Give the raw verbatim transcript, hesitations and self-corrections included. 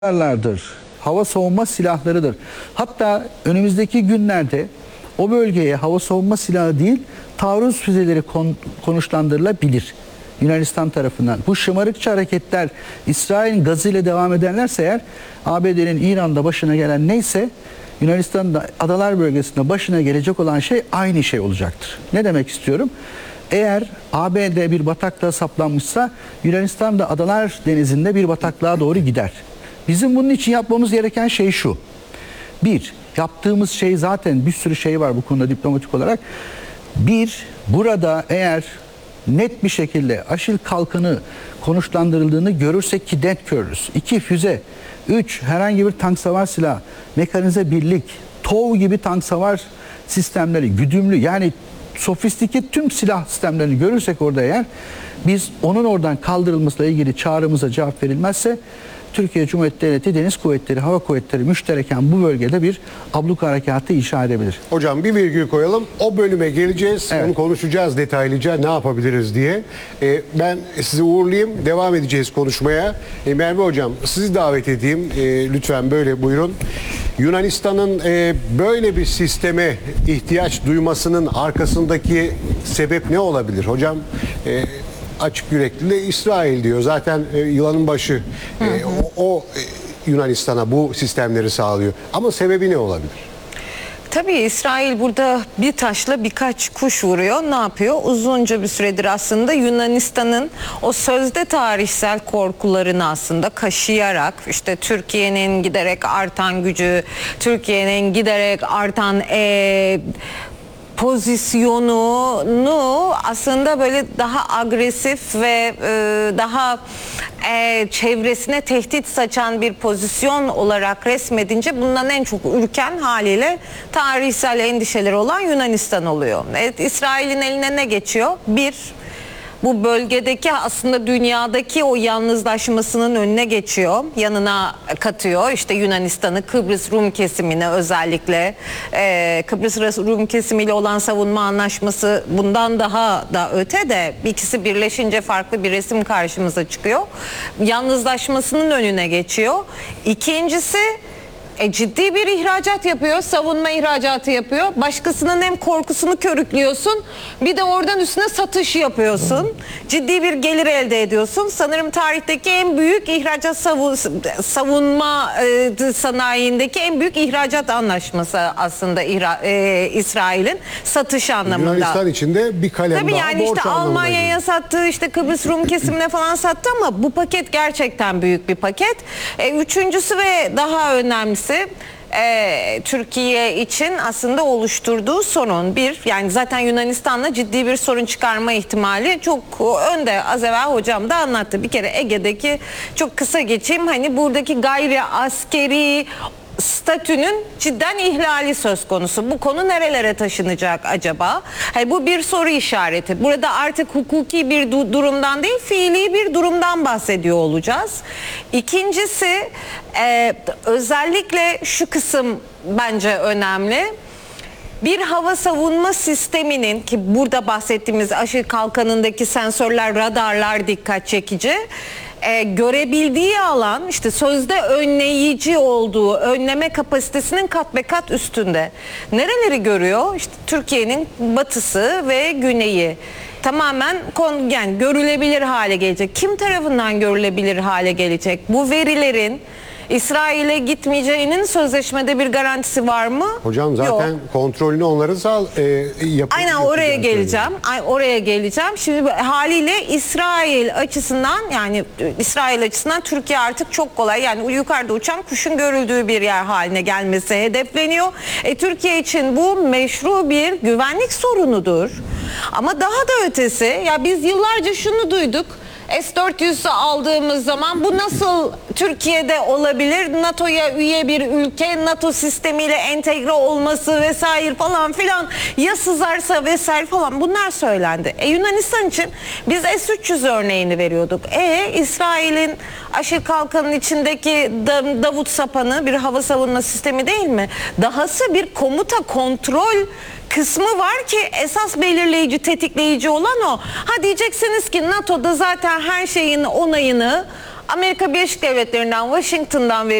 silahlardır, hava savunma silahlarıdır. Hatta önümüzdeki günlerde o bölgeye hava savunma silahı değil, taarruz füzeleri kon konuşlandırılabilir Yunanistan tarafından. Bu şımarıkça hareketler İsrail'in gazıyla devam ederlerse eğer, A B D'nin İran'da başına gelen neyse Yunanistan'da adalar bölgesinde başına gelecek olan şey aynı şey olacaktır. Ne demek istiyorum? Eğer A B D bir bataklığa saplanmışsa Yunanistan da Adalar Denizi'nde bir bataklığa doğru gider. Bizim bunun için yapmamız gereken şey şu. Bir, yaptığımız şey zaten bir sürü şey var bu konuda diplomatik olarak. Bir, burada eğer net bir şekilde Aşil Kalkanı konuşlandırıldığını görürsek ki net görürüz. İki, füze. Üç, herhangi bir tank savar silahı, mekanize birlik, TOW gibi tank savar sistemleri, güdümlü yani sofistike tüm silah sistemlerini görürsek orada eğer, biz onun oradan kaldırılmasıyla ilgili çağrımıza cevap verilmezse Türkiye Cumhuriyeti Devleti Deniz Kuvvetleri, Hava Kuvvetleri müştereken bu bölgede bir abluk harekatı inşa edebilir. Hocam bir virgül koyalım. O bölüme geleceğiz. Evet. Onu konuşacağız detaylıca ne yapabiliriz diye. Ee, ben sizi uğurlayayım. Devam edeceğiz konuşmaya. Ee, Merve Hocam sizi davet edeyim. Ee, lütfen böyle buyurun. Yunanistan'ın e, böyle bir sisteme ihtiyaç duymasının arkasındaki sebep ne olabilir? Hocam e, açık yürekli de İsrail diyor. Zaten e, yılanın başı e, o, o e, Yunanistan'a bu sistemleri sağlıyor. Ama sebebi ne olabilir? Tabii İsrail burada bir taşla birkaç kuş vuruyor. Ne yapıyor? Uzunca bir süredir aslında Yunanistan'ın o sözde tarihsel korkularını aslında kaşıyarak, işte Türkiye'nin giderek artan gücü, Türkiye'nin giderek artan e, pozisyonunu aslında böyle daha agresif ve e, daha e, çevresine tehdit saçan bir pozisyon olarak resmedince bundan en çok ürken haliyle tarihsel endişeleri olan Yunanistan oluyor. Evet, İsrail'in eline ne geçiyor? Bir, bu bölgedeki aslında dünyadaki o yalnızlaşmasının önüne geçiyor. Yanına katıyor işte Yunanistan'ı, Kıbrıs Rum kesimine özellikle e, Kıbrıs Rum kesimiyle olan savunma anlaşması bundan daha da öte de ikisi birleşince farklı bir resim karşımıza çıkıyor. Yalnızlaşmasının önüne geçiyor. İkincisi E, ciddi bir ihracat yapıyor, savunma ihracatı yapıyor. Başkasının hem korkusunu körüklüyorsun, bir de oradan üstüne satış yapıyorsun. Ciddi bir gelir elde ediyorsun. Sanırım tarihteki en büyük ihracat savun, savunma e, sanayindeki en büyük ihracat anlaşması aslında e, İsrail'in satış anlamında. Yunanistan içinde bir kalem Tabii daha yani borç işte Almanya'ya sattığı, işte Kıbrıs Rum kesimine falan sattı ama bu paket gerçekten büyük bir paket. E, üçüncüsü ve daha önemlisi Ee, Türkiye için aslında oluşturduğu sorun. Bir, yani zaten Yunanistan'la ciddi bir sorun çıkarma ihtimali çok önde. Az evvel hocam da anlattı. Bir kere Ege'deki, çok kısa geçeyim, hani buradaki gayri askeri statünün cidden ihlali söz konusu. Bu konu nerelere taşınacak acaba? Hayır, bu bir soru işareti. Burada artık hukuki bir du durumdan değil, fiili bir durumdan bahsediyor olacağız. İkincisi, e, özellikle şu kısım bence önemli. Bir hava savunma sisteminin, ki burada bahsettiğimiz Aşil Kalkanı'ndaki sensörler, radarlar dikkat çekici. Ee, görebildiği alan işte sözde önleyici olduğu, önleme kapasitesinin kat be kat üstünde. Nereleri görüyor? İşte Türkiye'nin batısı ve güneyi. Tamamen kon, yani görülebilir hale gelecek. Kim tarafından görülebilir hale gelecek? Bu verilerin İsrail'e gitmeyeceğinin sözleşmede bir garantisi var mı? Hocam zaten Yok. kontrolünü onların sağ e, yapıp Aynen oraya geleceğim. Ay, oraya geleceğim. Şimdi haliyle İsrail açısından, yani İsrail açısından Türkiye artık çok kolay, yani yukarıda uçan kuşun görüldüğü bir yer haline gelmesi hedefleniyor. E, Türkiye için bu meşru bir güvenlik sorunudur. Ama daha da ötesi, ya biz yıllarca şunu duyduk. S dört yüz'ü aldığımız zaman bu nasıl Türkiye'de olabilir? NATO'ya üye bir ülke, NATO sistemiyle entegre olması vesaire falan filan, ya sızarsa vesaire falan, bunlar söylendi. E, Yunanistan için biz S üç yüz örneğini veriyorduk. E İsrail'in Aşil Kalkanı'nın içindeki Davut Sapanı bir hava savunma sistemi değil mi? Dahası bir komuta kontrol kısmı var ki esas belirleyici, tetikleyici olan o. Ha diyeceksiniz ki NATO'da zaten her şeyin onayını Amerika Birleşik Devletleri'nden, Washington'dan